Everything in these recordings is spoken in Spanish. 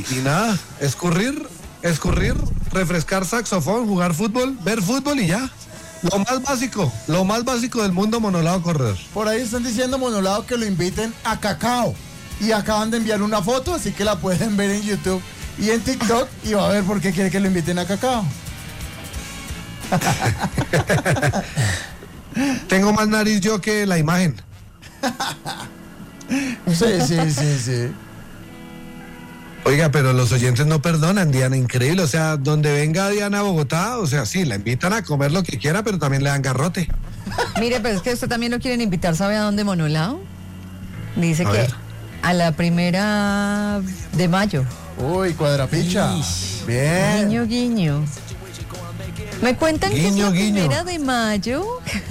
nada, escurrir, refrescar saxofón, jugar fútbol, ver fútbol y ya. Lo más básico del mundo, Monolao correr. Por ahí están diciendo, Monolao, que lo inviten a Cacao. Y acaban de enviar una foto, así que la pueden ver en YouTube y en TikTok. Y va a ver por qué quiere que lo inviten a Cacao. Tengo más nariz yo que la imagen. Sí. Oiga, pero los oyentes no perdonan, Diana, increíble. O sea, donde venga Diana a Bogotá, o sea, sí, la invitan a comer lo que quiera, pero también le dan garrote. Mire, pero es que usted también lo quieren invitar, ¿sabe a dónde, Monolao? Dice A que ver. a la 1 de mayo. Uy, cuadrapicha. Bien. Guiño, guiño. ¿Me cuentan que es Guiño, la guiño. 1 de mayo?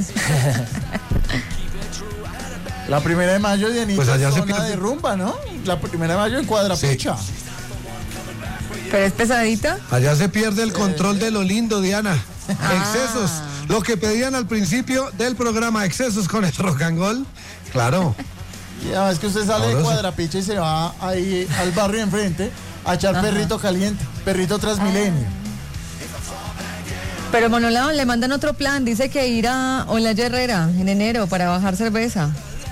La 1 de mayo, Dianita, Pues allá es se zona pierde. de rumba, ¿no? La 1 de mayo en cuadrapicha. ¿Pero es pesadita? Allá se pierde el control de lo lindo, Diana. Ah. Excesos. Lo que pedían al principio del programa, excesos con el rock and roll. Claro. Ya es que usted sale de Sabroso. cuadrapicha y se va ahí al barrio enfrente a echar perrito caliente, perrito Transmilenio. Pero Monolao, le mandan otro plan. Dice que ir a Olaya Herrera en enero para bajar cerveza.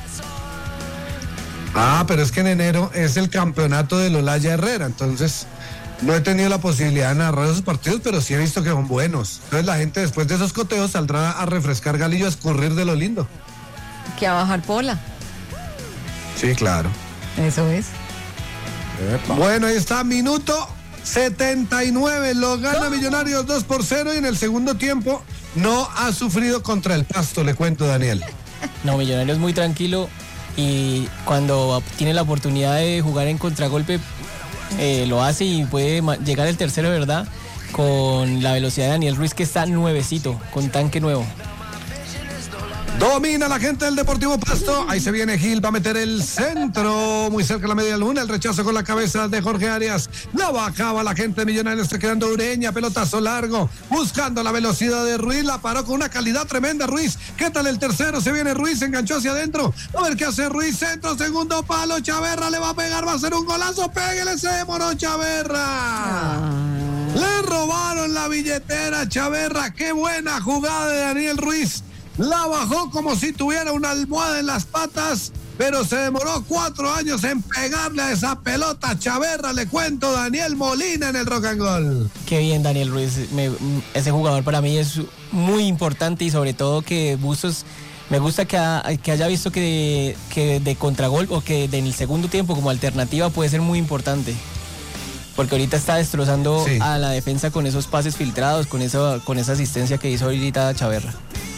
Ah, pero es que en enero es el campeonato del Olaya Herrera, entonces no he tenido la posibilidad de narrar esos partidos, pero sí he visto que son buenos. Entonces la gente después de esos coteos saldrá a refrescar galillo, a escurrir de lo lindo. Que a bajar pola. Sí, claro. Eso es. Bueno, ahí está, minuto 79, lo gana Millonarios 2-0 y en el segundo tiempo no ha sufrido contra el Pasto, le cuento, Daniel. No, Millonarios muy tranquilo y cuando tiene la oportunidad de jugar en contragolpe lo hace y puede llegar el tercero, ¿verdad? Con la velocidad de Daniel Ruiz, que está nuevecito, con tanque nuevo. Domina la gente del Deportivo Pasto. Ahí se viene Gil, va a meter el centro muy cerca de la media luna. El rechazo con la cabeza de Jorge Arias. La bajaba la gente de Millonarios, está quedando Ureña. Pelotazo largo, buscando la velocidad de Ruiz. La paró con una calidad tremenda Ruiz. ¿Qué tal el tercero? Se viene Ruiz, se enganchó hacia adentro. A ver qué hace Ruiz. Centro, segundo palo. Chaverra le va a pegar, va a ser un golazo. Péguele, se demoró Chaverra. Le robaron la billetera, Chaverra. Qué buena jugada de Daniel Ruiz. La bajó como si tuviera una almohada en las patas, pero se demoró 4 años en pegarle a esa pelota. Chaverra, le cuento, Daniel Molina en el rock and roll. Qué bien Daniel Ruiz, ese jugador para mí es muy importante y sobre todo que Bustos, me gusta que haya visto que de contragol o que en el segundo tiempo como alternativa puede ser muy importante. Porque ahorita está destrozando a la defensa con esos pases filtrados, con esa asistencia que hizo ahorita Chaverra.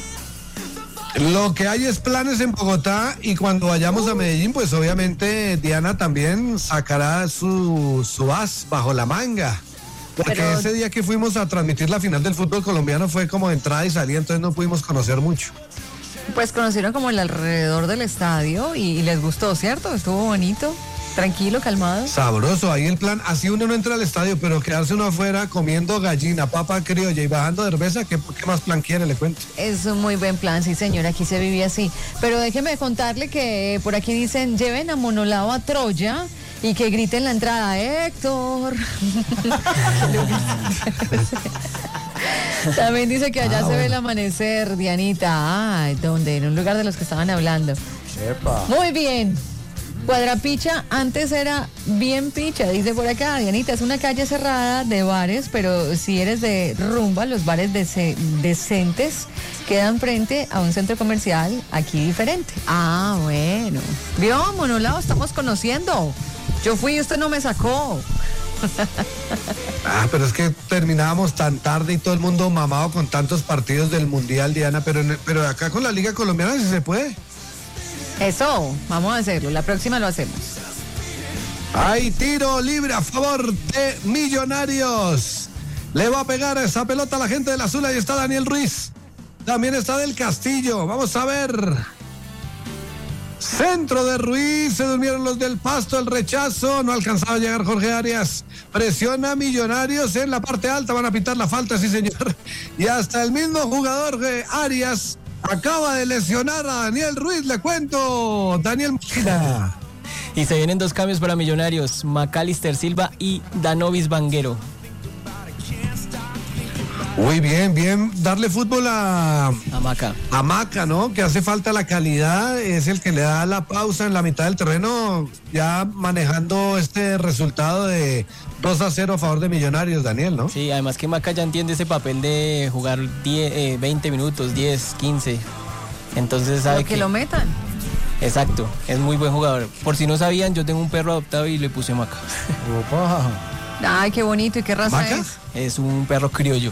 Lo que hay es planes en Bogotá y cuando vayamos a Medellín, pues obviamente Diana también sacará su as bajo la manga. Porque ese día que fuimos a transmitir la final del fútbol colombiano fue como de entrada y salida, entonces no pudimos conocer mucho. Pues conocieron como el alrededor del estadio y les gustó, ¿cierto? Estuvo bonito, tranquilo, calmado. Sabroso, ahí el plan, así uno no entra al estadio, pero quedarse uno afuera comiendo gallina, papa criolla y bajando de cerveza, ¿qué más plan quiere? Le cuento. Es un muy buen plan, sí señor, aquí se vivía así. Pero déjeme contarle que por aquí dicen, lleven a Monolao a Troya y que griten la entrada, Héctor. También dice que allá se ve el amanecer, Dianita. Ay, ¿dónde? En un lugar de los que estaban hablando. Epa. Muy bien. Cuadrapicha antes era bien picha, dice por acá, Dianita, es una calle cerrada de bares, pero si eres de rumba, los bares decentes quedan frente a un centro comercial aquí diferente. Ah, bueno. ¿Vio, Monolao? Estamos conociendo. Yo fui y usted no me sacó. Pero es que terminábamos tan tarde y todo el mundo mamado con tantos partidos del Mundial, Diana, pero acá con la Liga Colombiana sí se puede. Eso, vamos a hacerlo, la próxima lo hacemos. Hay tiro libre a favor de Millonarios. Le va a pegar esa pelota a la gente del Azul, ahí está Daniel Ruiz. También está Del Castillo, vamos a ver. Centro de Ruiz, se durmieron los del Pasto, el rechazo, no alcanzaba a llegar Jorge Arias. Presiona Millonarios en la parte alta, van a pitar la falta, sí señor. Y hasta el mismo jugador Arias acaba de lesionar a Daniel Ruiz, le cuento, Daniel Molina. Y se vienen 2 cambios para Millonarios, Macalister Silva y Danovis Vanguero. Uy, bien, darle fútbol a Maca, ¿no? Que hace falta la calidad, es el que le da la pausa en la mitad del terreno, ya manejando este resultado de 2-0 a favor de Millonarios, Daniel, ¿no? Sí, además que Maca ya entiende ese papel de jugar 20 minutos, 10, 15. Entonces sabe que lo metan. Exacto, es muy buen jugador. Por si no sabían, yo tengo un perro adoptado y le puse Maca. Opa. Ay, qué bonito. ¿Y qué raza ¿Maca? es? Es un perro criollo.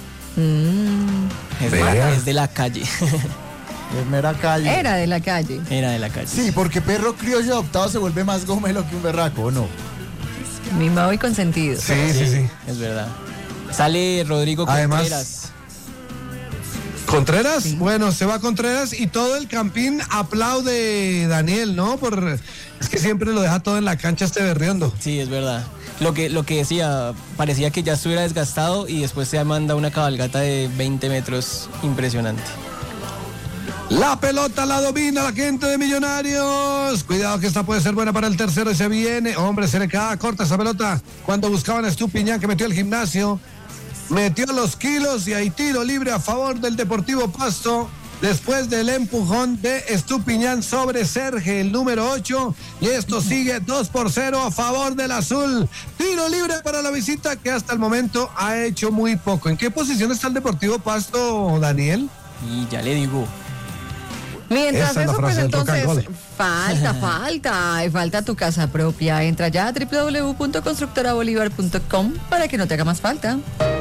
Es de la calle. Es mera calle. Era de la calle. Era de la calle. Sí, porque perro criollo adoptado se vuelve más gomelo que un berraco, ¿o no? Mimado y consentido. Sí. Es verdad. Sale Rodrigo Además, Contreras. ¿Contreras? Sí. Bueno, se va Contreras y todo el campín aplaude Daniel, ¿no? Es que siempre lo deja todo en la cancha Berriondo. Sí, es verdad. Lo que decía, parecía que ya estuviera desgastado y después se manda una cabalgata de 20 metros impresionante. La pelota la domina la gente de Millonarios. Cuidado que esta puede ser buena para el tercero y se viene. Hombre, se le queda corta esa pelota cuando buscaban a Estupiñán, que metió el gimnasio. Metió los kilos y hay tiro libre a favor del Deportivo Pasto. Después del empujón de Estupiñán sobre Serge, el número 8. Y esto sigue 2-0 a favor del azul. Tiro libre para la visita que hasta el momento ha hecho muy poco. ¿En qué posición está el Deportivo Pasto, Daniel? Y ya le digo. Mientras Esa es la eso, pues frase del entonces, Tocangol. falta tu casa propia. Entra ya a www.constructorabolívar.com para que no te haga más falta.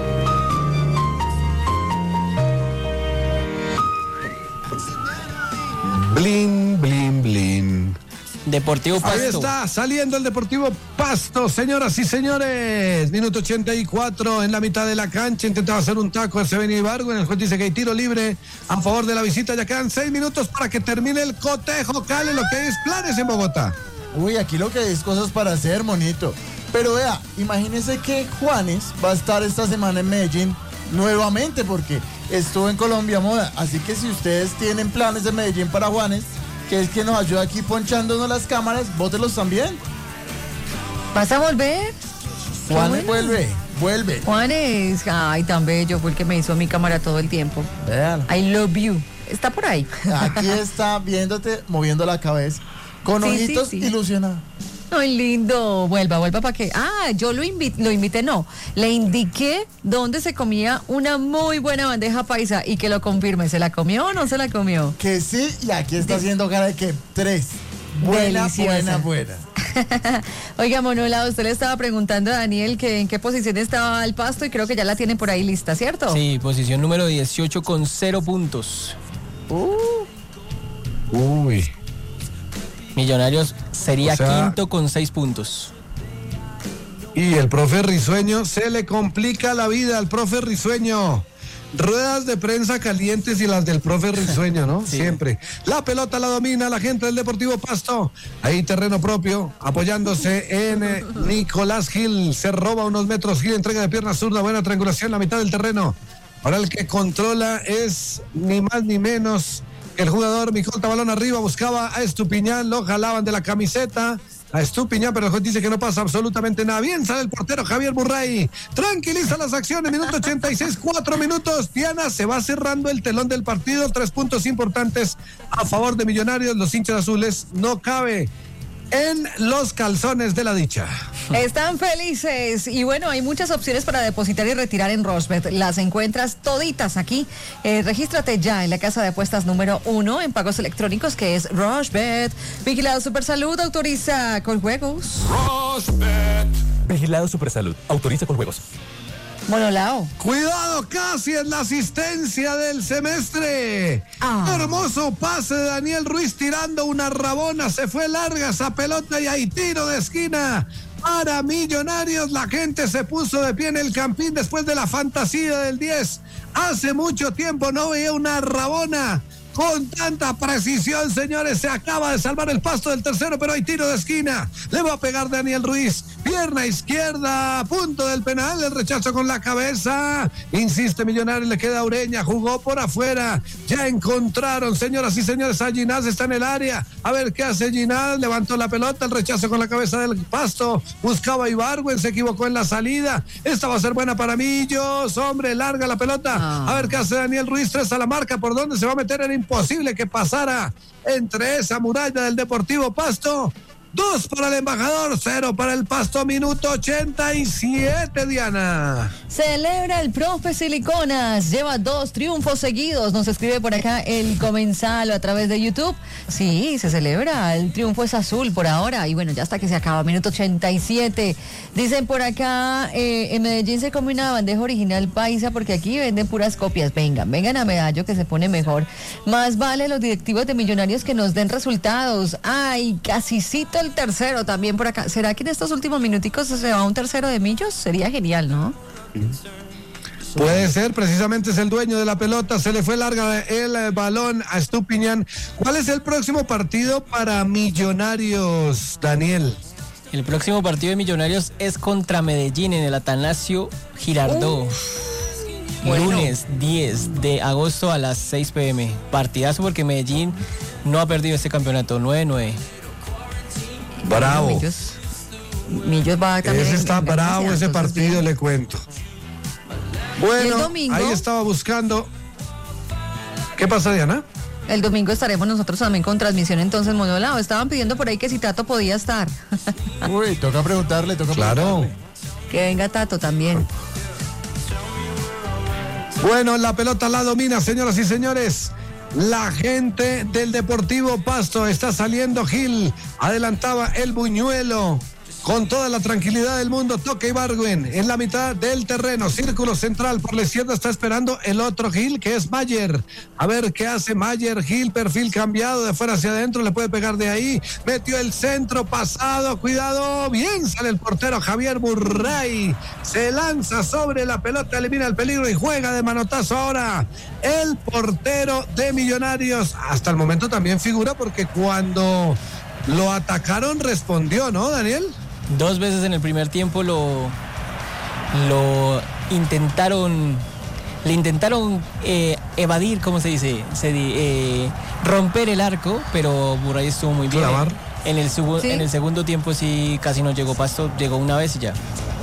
Blin, blin, blin. Deportivo Pasto. Ahí está, saliendo el Deportivo Pasto, señoras y señores. Minuto 84 en la mitad de la cancha. Intentaba hacer un taco ese Beni Ibargüen. El juez dice que hay tiro libre a favor de la visita. Ya quedan 6 minutos para que termine el cotejo. Cale, lo que es planes en Bogotá. Uy, aquí lo que hay es cosas para hacer, monito. Pero vea, imagínese que Juanes va a estar esta semana en Medellín nuevamente porque estuvo en Colombia Moda. Así que si ustedes tienen planes de Medellín para Juanes, que es que nos ayuda aquí ponchándonos las cámaras, bótelos también. ¿Vas a volver? Juanes bueno. vuelve. Juanes, ay, tan bello, fue el que me hizo mi cámara todo el tiempo. Véalo. I love you. Está por ahí. Aquí está viéndote, moviendo la cabeza, con Sí, ojitos sí. ilusionados. Ay, lindo. Vuelva para qué. Ah, yo lo invité, no. Le indiqué dónde se comía una muy buena bandeja paisa y que lo confirme. ¿Se la comió o no se la comió? Que sí, y aquí está haciendo cara de que 3. Buena. Oiga, Monola, usted le estaba preguntando a Daniel que en qué posición estaba el Pasto y creo que ya la tienen por ahí lista, ¿cierto? Sí, posición número 18 con 0 puntos. Uy. Millonarios sería O sea, quinto con 6 puntos. Y el profe Risueño, se le complica la vida al profe Risueño. Ruedas de prensa calientes y las del profe Risueño, ¿no? Sí. Siempre. La pelota la domina la gente del Deportivo Pasto. Ahí terreno propio, apoyándose en Nicolás Gil. Se roba unos metros Gil, entrega de pierna zurda, buena triangulación, la mitad del terreno. Ahora el que controla es ni más ni menos que el jugador Micolta, balón arriba, buscaba a Estupiñán, lo jalaban de la camiseta. A Estupiñán, pero el juez dice que no pasa absolutamente nada. Bien sale el portero Javier Burray. Tranquiliza las acciones. Minuto 86, 4 minutos. Diana, se va cerrando el telón del partido. 3 puntos importantes a favor de Millonarios. Los hinchas azules no cabe en los calzones de la dicha. Están felices y bueno, hay muchas opciones para depositar y retirar en Rochbet. Las encuentras toditas aquí. Regístrate ya en la casa de apuestas número 1 en pagos electrónicos que es Rochbet. Vigilado Supersalud, autoriza con juegos. Vigilado Supersalud. Autoriza con juegos. Monolao. Cuidado, casi en la asistencia del semestre. Hermoso pase de Daniel Ruiz tirando una rabona. Se fue larga esa pelota y hay tiro de esquina para Millonarios. La gente se puso de pie en el campín después de la fantasía del 10. Hace mucho tiempo no veía una rabona con tanta precisión, señores. Se acaba de salvar el Pasto del tercero, pero hay tiro de esquina. Le va a pegar Daniel Ruiz. Pierna izquierda, punto del penal. El rechazo con la cabeza. Insiste Millonarios, le queda a Ureña. Jugó por afuera. Ya encontraron, señoras y señores, a Ginás. Está en el área. A ver qué hace Ginás. Levantó la pelota. El rechazo con la cabeza del Pasto. Buscaba a Ibargüen. Se equivocó en la salida. Esta va a ser buena para Millos. Hombre, larga la pelota. A ver qué hace Daniel Ruiz. 3 a la marca. ¿Por dónde se va a meter? Era imposible que pasara entre esa muralla del Deportivo Pasto. 2 para el Embajador, 0 para el Pasto, minuto 87, Diana. Celebra el profe Siliconas, lleva 2 triunfos seguidos, nos escribe por acá el comensal a través de YouTube. Sí, se celebra, el triunfo es azul por ahora y bueno, ya hasta que se acaba, minuto 87. Dicen por acá, en Medellín se come una bandeja original paisa porque aquí venden puras copias. Vengan a Medallo que se pone mejor. Más vale los directivos de Millonarios que nos den resultados. Ay, casicito el tercero también por acá. ¿Será que en estos últimos minuticos se va un tercero de Millos? Sería genial, ¿no? Puede ser, precisamente es el dueño de la pelota. Se le fue larga el balón a Estupiñán. ¿Cuál es el próximo partido para Millonarios, Daniel? El próximo partido de Millonarios es contra Medellín en el Atanasio Girardot. Lunes 10 de agosto a las 6 p.m. Partidazo porque Medellín no ha perdido este campeonato, 9-9. Bravo. Millos va a cambiar. Ese está bravo ese partido, le cuento. Bueno, ahí estaba buscando. ¿Qué pasa, Diana? El domingo estaremos nosotros también con transmisión entonces monolado. Estaban pidiendo por ahí que si Tato podía estar. Uy, toca preguntarle. Claro. Que venga Tato también. Bueno, la pelota la domina, señoras y señores. La gente del Deportivo Pasto está saliendo. Gil adelantaba el buñuelo con toda la tranquilidad del mundo. Toca Ibargüen en la mitad del terreno, círculo central por la izquierda. Está esperando el otro Gil, que es Mayer. A ver qué hace Mayer. Gil, perfil cambiado de fuera hacia adentro, le puede pegar de ahí. Metió el centro pasado, cuidado, bien sale el portero Javier Burray. Se lanza sobre la pelota, elimina el peligro y juega de manotazo ahora el portero de Millonarios. Hasta el momento también figura porque cuando lo atacaron respondió, ¿no, Daniel? 2 veces en el primer tiempo le intentaron evadir, ¿cómo se dice? Romper el arco, pero Burray estuvo muy bien. En el segundo tiempo sí casi no llegó Pasto, llegó una vez y ya.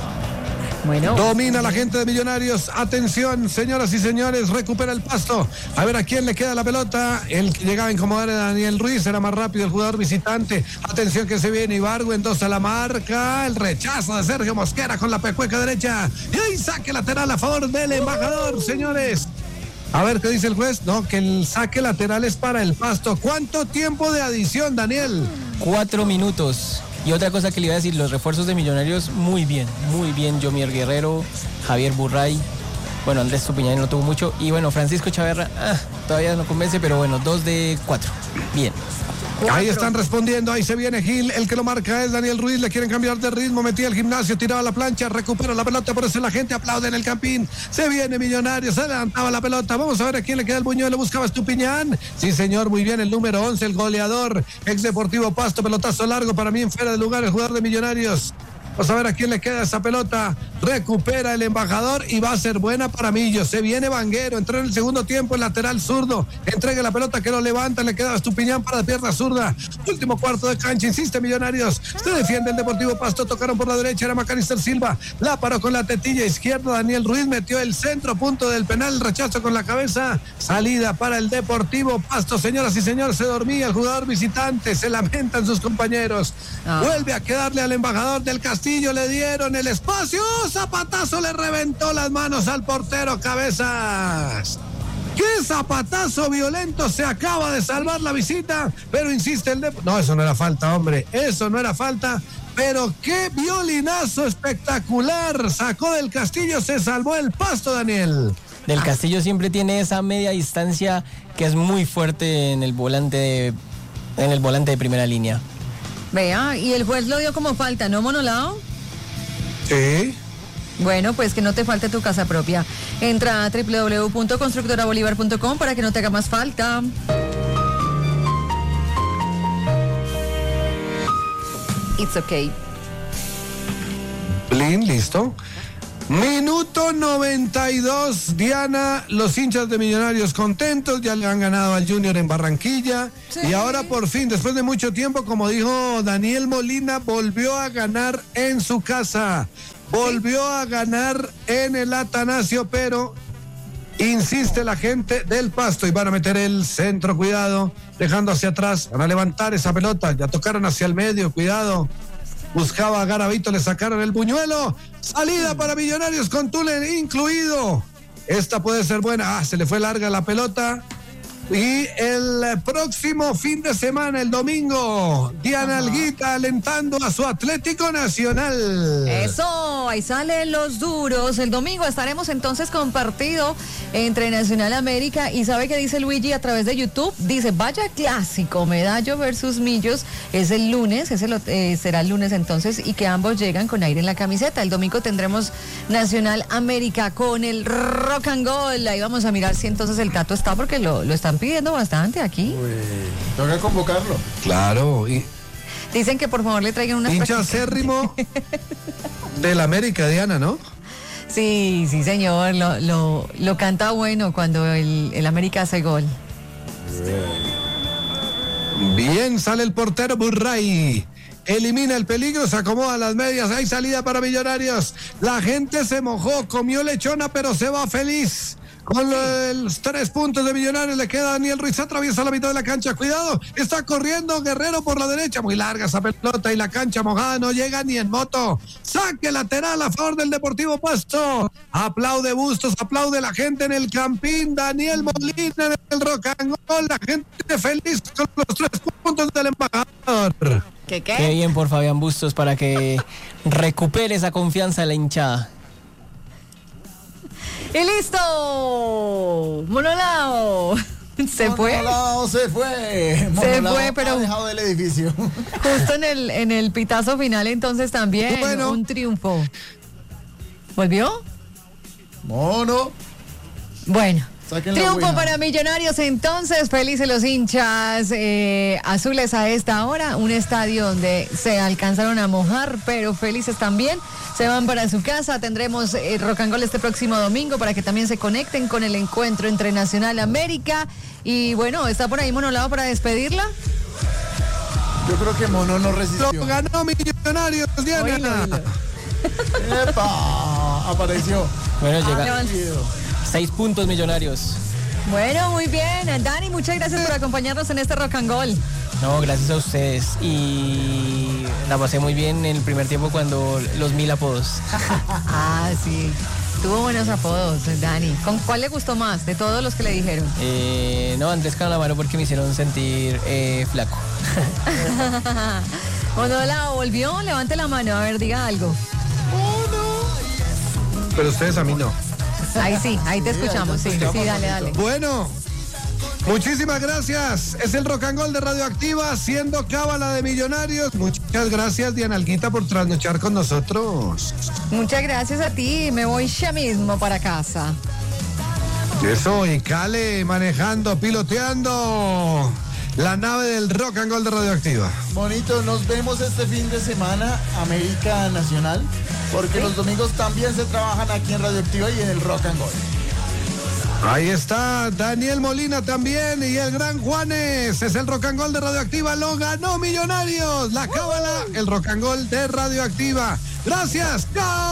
Bueno. Domina la gente de Millonarios. Atención, señoras y señores, recupera el Pasto. A ver a quién le queda la pelota. El que llegaba a incomodar era Daniel Ruiz, era más rápido el jugador visitante. Atención que se viene Ibargüen, 2 a la marca. El rechazo de Sergio Mosquera con la pecueca derecha. Y ahí saque lateral a favor del Embajador, señores. A ver qué dice el juez. No, que el saque lateral es para el Pasto. ¿Cuánto tiempo de adición, Daniel? 4 minutos. Y otra cosa que le iba a decir, los refuerzos de Millonarios, muy bien. Yomier Guerrero, Javier Burray, bueno, Andrés Estupiñán no tuvo mucho, y bueno, Francisco Chaverra, todavía no convence, pero bueno, 2 de 4, bien. Ahí están respondiendo, ahí se viene Gil, el que lo marca es Daniel Ruiz, le quieren cambiar de ritmo, metía el Gimnasio, tiraba la plancha, recupera la pelota, por eso la gente aplaude en el campín, se viene Millonarios, se levantaba la pelota, vamos a ver a quién le queda el buñuelo, buscaba Estupiñán, sí señor, muy bien, el número 11, el goleador, ex Deportivo Pasto, pelotazo largo, para mí en fuera de lugar, el jugador de Millonarios. Vamos a ver a quién le queda esa pelota. Recupera el Embajador y va a ser buena para Millos. Se viene Vanguero. Entró en el segundo tiempo el lateral zurdo. Entrega la pelota que lo levanta. Le queda a Estupiñán para la pierna zurda. Último cuarto de cancha. Insiste Millonarios. Se defiende el Deportivo Pasto. Tocaron por la derecha. Era Macalister Silva. La paró con la tetilla izquierda. Daniel Ruiz metió el centro. Punto del penal. Rechazo con la cabeza. Salida para el Deportivo Pasto. Señoras y señores, se dormía el jugador visitante. Se lamentan sus compañeros. Vuelve a quedarle al Embajador del Castillo. Le dieron el espacio, zapatazo, le reventó las manos al portero Cabezas. ¡Qué zapatazo violento! Se acaba de salvar la visita, pero insiste el No, eso no era falta, hombre, eso no era falta, pero qué violinazo espectacular sacó del Castillo, se salvó el Pasto, Daniel. Del Castillo siempre tiene esa media distancia que es muy fuerte en el volante de primera línea. Vea, y el juez lo dio como falta, ¿no, Monolao? Sí. Bueno, pues que no te falte tu casa propia. Entra a www.constructorabolivar.com para que no te haga más falta. It's Okay. Blin, listo. Minuto 92, Diana, los hinchas de Millonarios contentos, ya le han ganado al Junior en Barranquilla. Sí. Y ahora por fin, después de mucho tiempo, como dijo Daniel Molina, volvió a ganar en su casa, volvió a ganar en el Atanasio, pero insiste la gente del Pasto y van a meter el centro, cuidado, dejando hacia atrás, van a levantar esa pelota, ya tocaron hacia el medio, cuidado. Buscaba a Garavito, le sacaron el buñuelo. Salida para Millonarios con túnel incluido. Esta puede ser buena. Se le fue larga la pelota. Y el próximo fin de semana, el domingo, Diana Alguita alentando a su Atlético Nacional. Eso, ahí salen los duros. El domingo estaremos entonces con partido entre Nacional América. Y ¿sabe qué dice Luigi a través de YouTube? Dice, vaya clásico, Medallo versus Millos. Es el lunes, será el lunes entonces, y que ambos llegan con aire en la camiseta. El domingo tendremos Nacional América con el Rock and Roll. Ahí vamos a mirar si entonces el Tato está, porque lo están pidiendo bastante aquí. Uy, toca convocarlo. Claro, y Dicen que por favor le traigan una hincha acérrimo del América, Diana, ¿no? Sí, señor, lo canta bueno cuando el América hace gol. Bien, sale el portero Burray. Elimina el peligro, se acomoda las medias. Hay salida para Millonarios. La gente se mojó, comió lechona, pero se va feliz. Con los 3 puntos de Millonarios le queda Daniel Ruiz, atraviesa la mitad de la cancha, cuidado, está corriendo Guerrero por la derecha, muy larga esa pelota y la cancha mojada, no llega ni en moto. Saque lateral a favor del Deportivo Pasto. Aplaude Bustos, aplaude la gente en el Campín. Daniel Molina en el Rock and Roll, la gente feliz con los 3 puntos del embajador. ¿Qué? Qué bien por Fabián Bustos para que recupere esa confianza de la hinchada. ¡Y listo! ¡Monolao! Se fue. Monolao se fue. Monolao fue, pero ha dejado el edificio. Justo en el pitazo final entonces también, Bueno. un triunfo. ¿Volvió? Mono. Bueno. Saquen la Triunfo buena. para Millonarios entonces, felices los hinchas azules a esta hora, un estadio donde se alcanzaron a mojar, pero felices también, se van para su casa, tendremos Rock and Roll este próximo domingo para que también se conecten con el encuentro entre Nacional América, y bueno, está por ahí Monolao para despedirla. Yo creo que Mono no resistió. Lo ganó Millonarios, Diana. Oílo. ¡Epa! Apareció. Bueno, llega levanta. 6 puntos Millonarios. Bueno, muy bien, Dani, muchas gracias por acompañarnos en este Rock and Roll. No, gracias a ustedes. Y la pasé muy bien en el primer tiempo cuando los 1000 apodos. Ah, sí. Tuvo buenos apodos, Dani. ¿Con cuál le gustó más de todos los que le dijeron? No, Andrés Calamaro porque me hicieron sentir flaco. Monolao, ¿volvió? Levante la mano, a ver, diga algo. Pero ustedes a mí no. Ahí sí, ahí te escuchamos, sí, dale. Bueno, muchísimas gracias. Es el Rock and Roll de Radioactiva, siendo cábala de Millonarios. Muchas gracias, Diana Alguita, por trasnochar con nosotros. Muchas gracias a ti, me voy ya mismo para casa. Eso, y Cale manejando, piloteando la nave del Rock and Roll de Radioactiva. Bonito, nos vemos este fin de semana, América Nacional, porque los domingos también se trabajan aquí en Radioactiva y en el Rock and Roll. Ahí está Daniel Molina también y el gran Juanes. Es el Rock and Roll de Radioactiva, lo ganó Millonarios. La cábala, el Rock and Roll de Radioactiva. Gracias, chao.